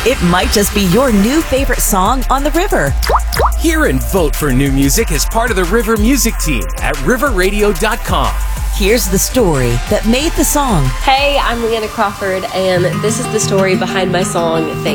It might just be your new favorite song on the river. Hear and vote for new music as part of the River Music Team at riverradio.com. Here's the story that made the song. Hey, I'm Leanna Crawford, and this is the story behind my song,